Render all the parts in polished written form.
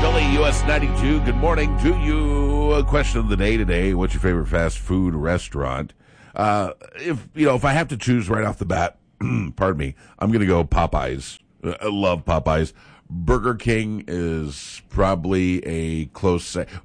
Billy, US 92. Good morning to you. A question of the day today. What's your favorite fast food restaurant? If I have to choose right off the bat, pardon me, I'm going to go Popeyes. I love Popeyes. Burger King is probably a close second.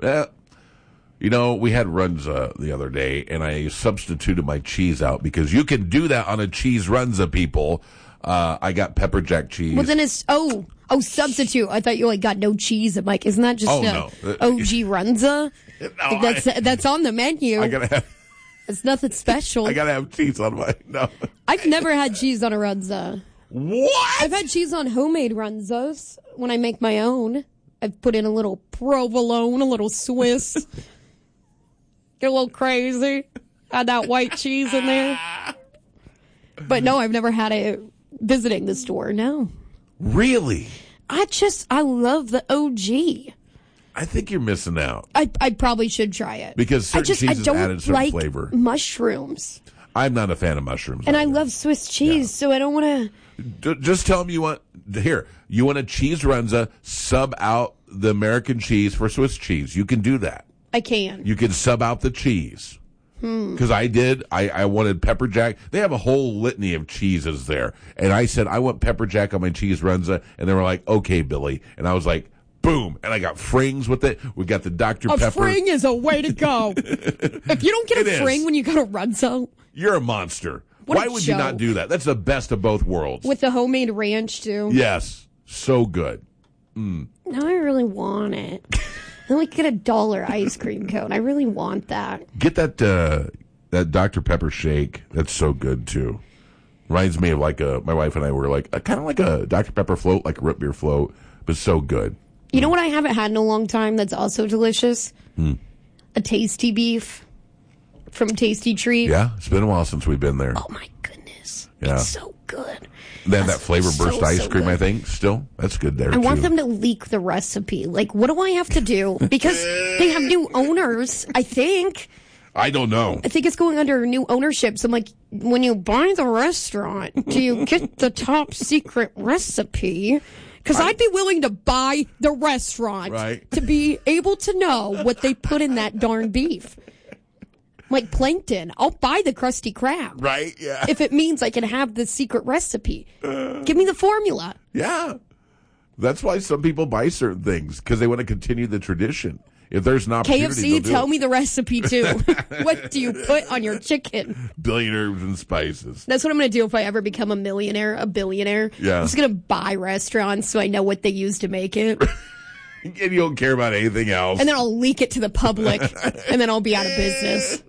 We had Runza the other day, and I substituted my cheese out because you can do that on a cheese Runza, people. I got pepper jack cheese. Well, then it's, substitute. I thought you got no cheese. I'm like, isn't that just OG Runza? No, that's on the menu. I gotta have. It's nothing special. I gotta have cheese on mine. No, I've never had cheese on a Runza. What? I've had cheese on homemade Runzas when I make my own. I've put in a little provolone, a little Swiss. Get a little crazy. Add that white cheese in there. But no, I've never had it visiting the store. No. Really? I love the OG. I think you're missing out. I probably should try it. Because certain cheeses added certain flavor. Mushrooms. I'm not a fan of mushrooms. And I love Swiss cheese, so I don't want to... Just tell them you want a cheese Runza, sub out the American cheese for Swiss cheese. You can do that. I can. You can sub out the cheese. Because I did. I wanted pepper jack. They have a whole litany of cheeses there. And I said, I want pepper jack on my cheese Runza. And they were like, okay, Billy. And I was like, boom. And I got frings with it. We got the Dr. Pepper. A fring is a way to go. If you don't get a fring when you go to Runza, you're a monster. Why would you not do that? That's the best of both worlds. With the homemade ranch, too. Yes. So good. Now I really want it. I like get $1 ice cream cone. I really want that. Get that Dr. Pepper shake. That's so good too. Reminds me of my wife and I were kind of like a Dr. Pepper float, like a root beer float, but so good. You know what I haven't had in a long time that's also delicious? A Tasty Beef from Tasty Treat. Yeah, it's been a while since we've been there. Oh my goodness. Yeah. It's so good. Then that flavor burst ice cream, I think, still. That's good there, I want them to leak the recipe. What do I have to do? Because they have new owners, I think. I don't know. I think it's going under new ownership. So I'm like, when you buy the restaurant, do you get the top secret recipe? Because I'd be willing to buy the restaurant to be able to know what they put in that darn beef. Like Plankton, I'll buy the Krusty Krab. Right, yeah. If it means I can have the secret recipe. Give me the formula. Yeah. That's why some people buy certain things, because they want to continue the tradition. If there's an opportunity, KFC, tell me the recipe, too. What do you put on your chicken? Billion herbs and spices. That's what I'm going to do if I ever become a billionaire. Yeah. I'm just going to buy restaurants so I know what they use to make it. And you don't care about anything else. And then I'll leak it to the public, and then I'll be out of business.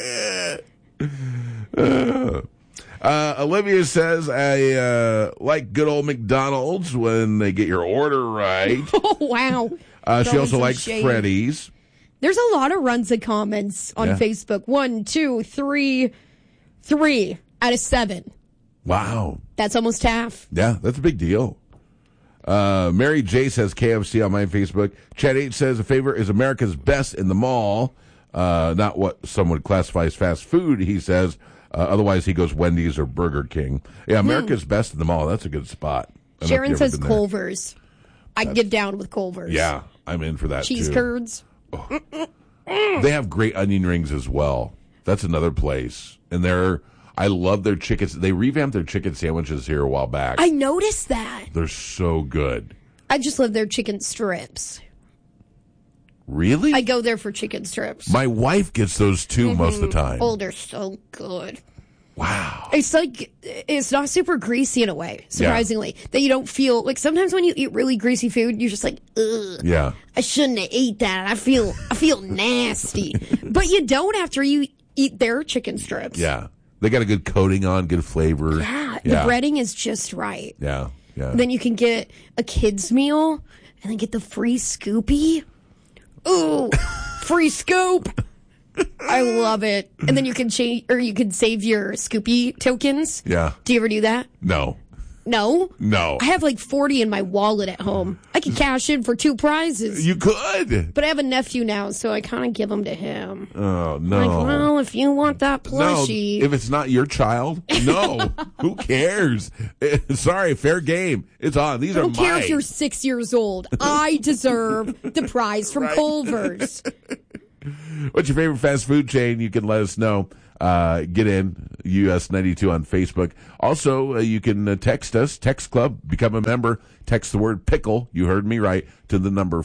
Olivia says, I like good old McDonald's when they get your order right. Oh, wow. She also likes Freddy's. There's a lot of Runza comments on Facebook. 1, 2, 3 out of 7. Wow. That's almost half. Yeah, that's a big deal. Mary J says KFC on my Facebook. Chad H says a favorite is America's Best in the mall. Not what some would classify as fast food, he says. Otherwise, he goes Wendy's or Burger King. Yeah, America's Best in the mall. That's a good spot. Sharon says Culver's. I can get down with Culver's. Yeah, I'm in for that Cheese too. curds. Oh. They have great onion rings as well. That's another place. And I love their chickens. They revamped their chicken sandwiches here a while back. I noticed that. They're so good. I just love their chicken strips. Really? I go there for chicken strips. My wife gets those too most of the time. Oh, they're so good. Wow. It's not super greasy in a way, surprisingly. Yeah. That you don't feel, sometimes when you eat really greasy food, you're just like, ugh. Yeah. I shouldn't have ate that. I feel nasty. But you don't after you eat their chicken strips. Yeah. They got a good coating on, good flavor. Yeah. The breading is just right. Yeah. Yeah. Then you can get a kid's meal and then get the free Scoopy. Ooh, free scoop. I love it. And then you can save your Scoopy tokens. Yeah. Do you ever do that? No. No. No. I have like 40 in my wallet at home. I could cash in for 2 prizes. You could. But I have a nephew now, so I kind of give them to him. Oh, no. Like, well, if you want that plushie. No, if it's not your child, no. Who cares? Sorry, fair game. It's on. These are mine. I don't care if you're 6 years old. I deserve the prize from Culver's. What's your favorite fast food chain? You can let us know. Get in, US92 on Facebook. Also, you can text us, Text Club, become a member. Text the word pickle, you heard me right, to the number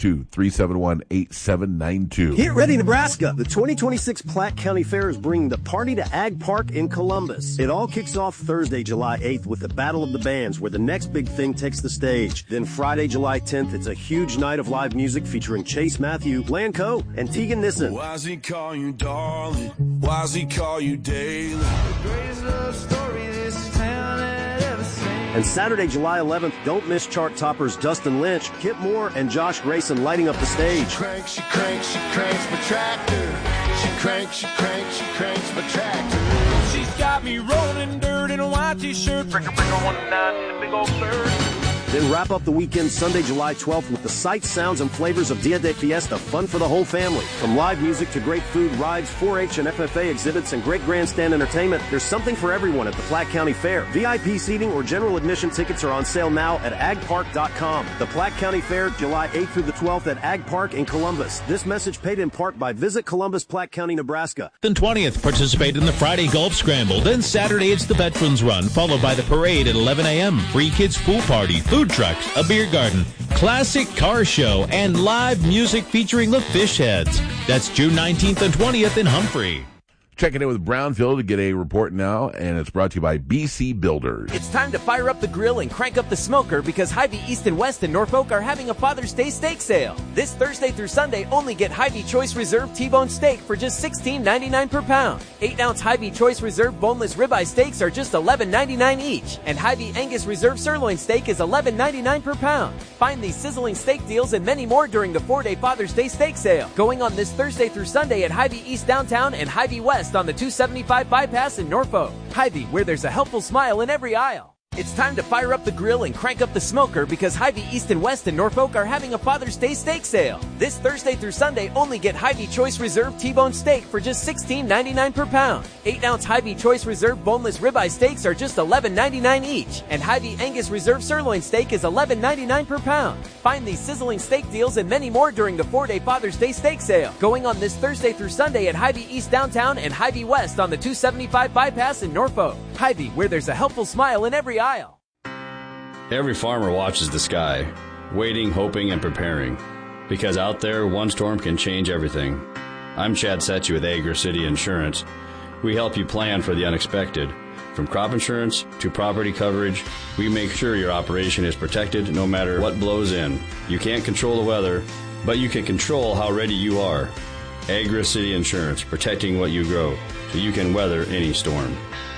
402-371-8792. Get ready, Nebraska. The 2026 Platte County Fair is bringing the party to Ag Park in Columbus. It all kicks off Thursday, July 8th with the Battle of the Bands, where the next big thing takes the stage. Then Friday, July 10th, it's a huge night of live music featuring Chase Matthew, Lanco, and Tegan Nissen. Why does he call you darling? Why does he call you daily? The greatest love story this town had ever seen. And Saturday, July 11th, don't miss chart toppers Dustin Lynch, Kip Moore, and Josh Grayson lighting up the stage. She cranks my tractor. She cranks my tractor. She's got me rolling dirt in a white t-shirt. Bricker 19 and a big old bird. Then wrap up the weekend Sunday, July 12th with the sights, sounds, and flavors of Dia de Fiesta, fun for the whole family. From live music to great food, rides, 4-H and FFA exhibits, and great grandstand entertainment, there's something for everyone at the Platte County Fair. VIP seating or general admission tickets are on sale now at agpark.com. The Platte County Fair, July 8th through the 12th at Ag Park in Columbus. This message paid in part by Visit Columbus, Platte County, Nebraska. Then 20th, participate in the Friday Golf Scramble. Then Saturday, it's the Veterans Run, followed by the parade at 11 a.m. Free kids pool party, food trucks, a beer garden, classic car show, and live music featuring the Fish Heads. That's June 19th and 20th in Humphrey. Checking in with Brownfield to get a report now, and it's brought to you by BC Builders. It's time to fire up the grill and crank up the smoker because Hy-Vee East and West and Norfolk are having a Father's Day steak sale. This Thursday through Sunday, only get Hy-Vee Choice Reserve T-bone steak for just $16.99 per pound. 8-ounce Hy-Vee Choice Reserve boneless ribeye steaks are just $11.99 each, and Hy-Vee Angus Reserve sirloin steak is $11.99 per pound. Find these sizzling steak deals and many more during the 4-day Father's Day steak sale, going on this Thursday through Sunday at Hy-Vee East downtown and Hy-Vee West on the 275 bypass in Norfolk. Hy-Vee, where there's a helpful smile in every aisle. It's time to fire up the grill and crank up the smoker because Hy-Vee East and West and Norfolk are having a Father's Day steak sale. This Thursday through Sunday, only get Hy-Vee Choice Reserve T-bone steak for just $16.99 per pound. 8-ounce Hy-Vee Choice Reserve boneless ribeye steaks are just $11.99 each, and Hy-Vee Angus Reserve sirloin steak is $11.99 per pound. Find these sizzling steak deals and many more during the 4-day Father's Day steak sale, going on this Thursday through Sunday at Hy-Vee East downtown and Hy-Vee West on the 275 bypass in Norfolk. Hy-Vee, where there's a helpful smile in every aisle. Every farmer watches the sky, waiting, hoping, and preparing. Because out there, one storm can change everything. I'm Chad Setchy with Agri City Insurance. We help you plan for the unexpected. From crop insurance to property coverage, we make sure your operation is protected no matter what blows in. You can't control the weather, but you can control how ready you are. Agri City Insurance, protecting what you grow, so you can weather any storm.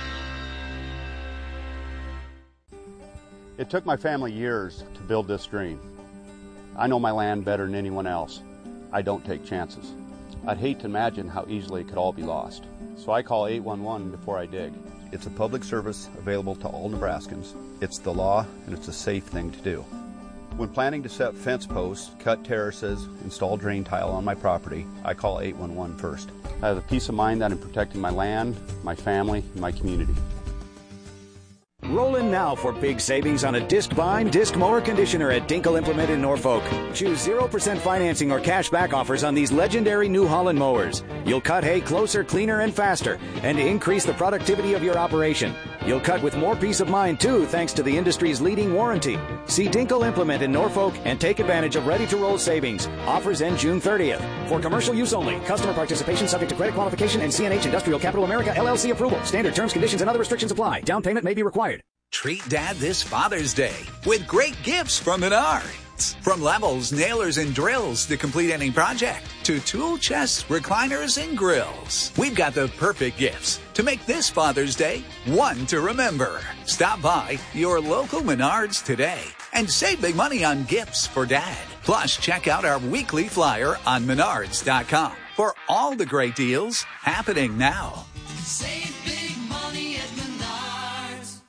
It took my family years to build this dream. I know my land better than anyone else. I don't take chances. I'd hate to imagine how easily it could all be lost. So I call 811 before I dig. It's a public service available to all Nebraskans. It's the law, and it's a safe thing to do. When planning to set fence posts, cut terraces, install drain tile on my property, I call 811 first. I have the peace of mind that I'm protecting my land, my family, and my community. Roll in now for big savings on a disc bind, disc mower conditioner at Dinkle Implement in Norfolk. Choose 0% financing or cash back offers on these legendary New Holland mowers. You'll cut hay closer, cleaner, and faster, and increase the productivity of your operation. You'll cut with more peace of mind, too, thanks to the industry's leading warranty. See Dinkle Implement in Norfolk and take advantage of ready-to-roll savings. Offers end June 30th. For commercial use only. Customer participation subject to credit qualification and CNH Industrial Capital America LLC approval. Standard terms, conditions, and other restrictions apply. Down payment may be required. Treat Dad this Father's Day with great gifts from Menards. From levels, nailers, and drills to complete any project, to tool chests, recliners, and grills. We've got the perfect gifts to make this Father's Day one to remember. Stop by your local Menards today and save big money on gifts for Dad. Plus, check out our weekly flyer on Menards.com for all the great deals happening now. Save big money at Menards.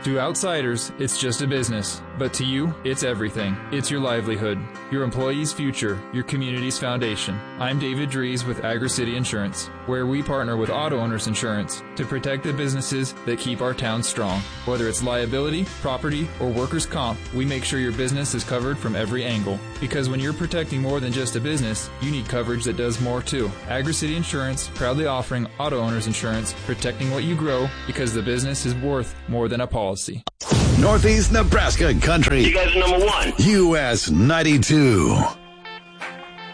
To outsiders, it's just a business, but to you, it's everything. It's your livelihood, your employees' future, your community's foundation. I'm David Dries with Agri-City Insurance, where we partner with Auto Owners Insurance to protect the businesses that keep our town strong. Whether it's liability, property, or workers' comp, we make sure your business is covered from every angle. Because when you're protecting more than just a business, you need coverage that does more too. Agri-City Insurance, proudly offering Auto Owners Insurance, protecting what you grow because the business is worth more than a policy. Northeast Nebraska country. You guys are number one. US 92.